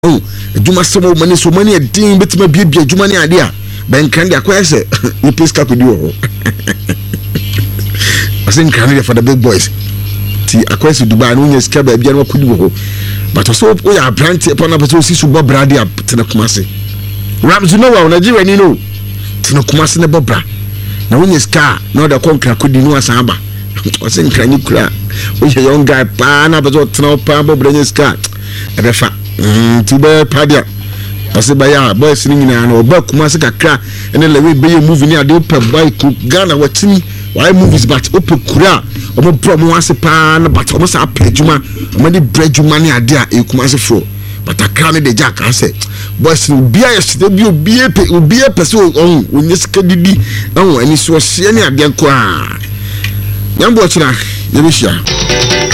oh adwuma sɛm mani so mani adin betima bia adwuma ne ade a benkan de akoya sɛ you please ka kodi wo asen kan de for the big boys ti akoya sɛ Dubai no nya sika ba bia no kodi wo but so o ya brand e pona person si so bo brand a tena Kumasi Rams no wa Nigeria ni no tena Kumasi ne bobra na wo nya sika na da konkra kodi no asan ba asen kan ni kura o ye young guy pa na bezo tena pa bobra nya sika e be fa tibe padia parce ba ya boys ni nyina na oba Kumasi kakra ene lewe be ye movie ni ade open bike Ghana watini why movies but open kura omo promo ase pa na but omo sa apejuma omo di brejuma ni ade a e Kumasi fro but akra ne de jack ase boys ni bia yesterday bi obi pese on onyesika didi an ani so hye ni ade ko a nyambo chira ye be hia